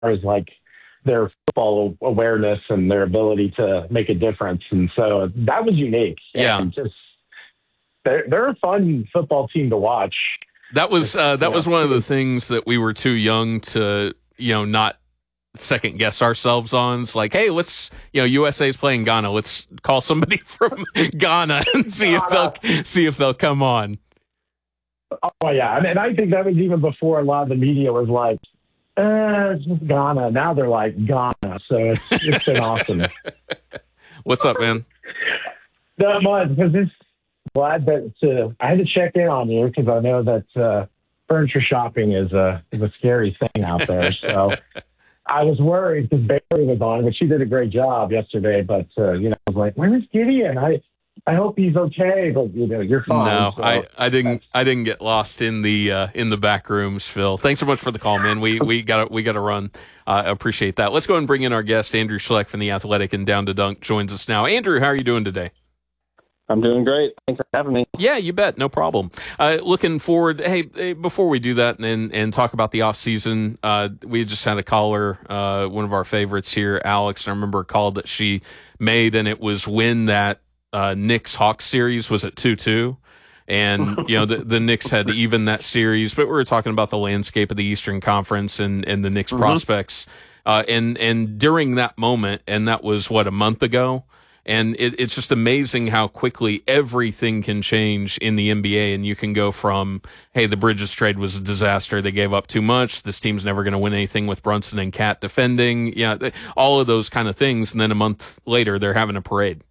as like their football awareness and their ability to make a difference. And so that was unique. Yeah. And just they're a fun football team to watch. That was one of the things that we were too young to, not second guess ourselves on. It's like, hey, let's, USA's playing Ghana. Let's call somebody from Ghana and see if they'll come on. Oh yeah, and I think that was even before a lot of the media was like, it's just Ghana. Now they're like Ghana. So it's been awesome. What's up, man? Not much, because it's glad that I had to check in on you because I know that furniture shopping is a scary thing out there. So I was worried because Barry was on, but she did a great job yesterday. But I was like, where's Gideon? I hope he's okay, but you're fine. No, so. I didn't get lost in the back rooms, Phil. Thanks so much for the call, man. We got to run. Appreciate that. Let's go and bring in our guest, Andrew Schleck from The Athletic and Down to Dunk joins us now. Andrew, how are you doing today? I'm doing great. Thanks for having me. Yeah, you bet. No problem. Looking forward. Hey, before we do that and talk about the off season, we just had a caller, one of our favorites here, Alex, and I remember a call that she made, and it was when that Knicks Hawks series was at 2-2. And, the Knicks had to even that series, but we were talking about the landscape of the Eastern Conference and the Knicks prospects. And during that moment, and that was a month ago. And it's just amazing how quickly everything can change in the NBA. And you can go from, hey, the Bridges trade was a disaster. They gave up too much. This team's never going to win anything with Brunson and Cat defending. All of those kind of things. And then a month later, they're having a parade.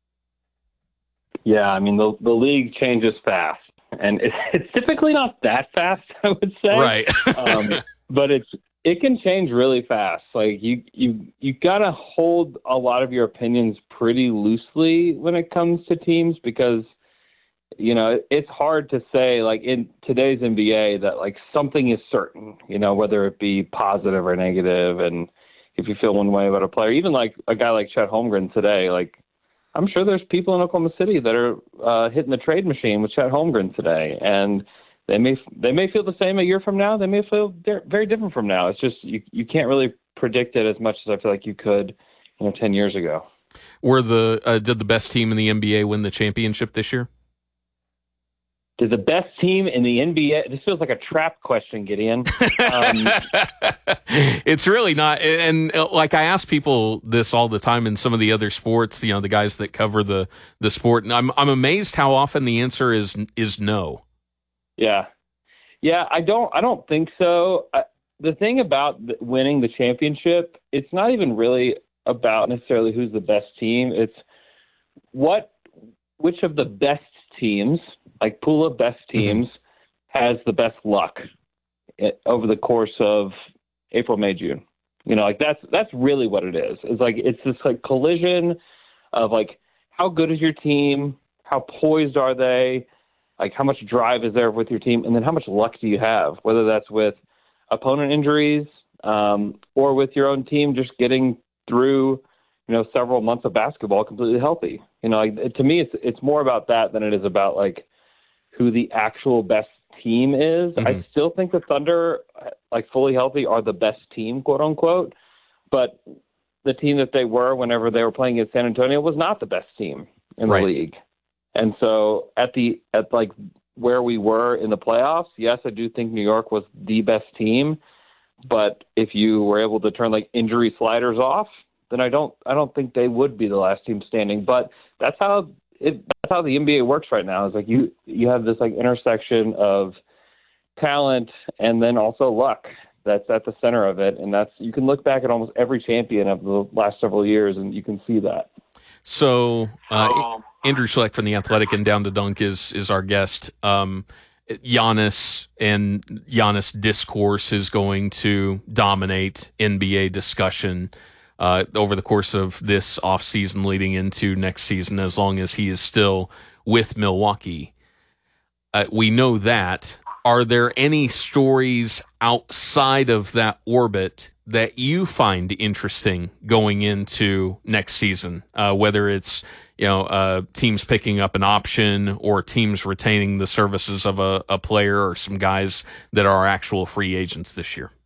Yeah, I mean, the league changes fast. And it's typically not that fast, I would say. Right. But it can change really fast. Like you got to hold a lot of your opinions pretty loosely when it comes to teams because, it's hard to say like in today's NBA that like something is certain, whether it be positive or negative. And if you feel one way about a player, even like a guy like Chet Holmgren today, like I'm sure there's people in Oklahoma City that are hitting the trade machine with Chet Holmgren today. And they may feel the same a year from now. They may feel very different from now. It's just you can't really predict it as much as I feel like you could, 10 years ago. Did the best team in the NBA win the championship this year? Did the best team in the NBA? This feels like a trap question, Gideon. It's really not. And like I ask people this all the time in some of the other sports, the guys that cover the sport, and I'm amazed how often the answer is no. Yeah. I don't think so. The thing about winning the championship, it's not even really about necessarily who's the best team. It's which of the best teams, like pool of best teams, has the best luck over the course of April, May, June. Like that's really what it is. It's like it's this like collision of like how good is your team, how poised are they. Like how much drive is there with your team, and then how much luck do you have, whether that's with opponent injuries or with your own team just getting through, several months of basketball completely healthy. To me, it's more about that than it is about like who the actual best team is. I still think the Thunder, like fully healthy, are the best team, quote unquote, but the team that they were whenever they were playing in San Antonio was not the best team in the league. And so at like where we were in the playoffs, yes, I do think New York was the best team. But if you were able to turn like injury sliders off, then I don't think they would be the last team standing. But that's how the NBA works right now. Is like you have this like intersection of talent and then also luck that's at the center of it. And you can look back at almost every champion of the last several years and you can see that. So Andrew Schleck from The Athletic and Down to Dunk is our guest. Giannis and Giannis discourse is going to dominate NBA discussion over the course of this offseason leading into next season, as long as he is still with Milwaukee. We know that. Are there any stories outside of that orbit that you find interesting going into next season, whether it's teams picking up an option or teams retaining the services of a player or some guys that are actual free agents this year?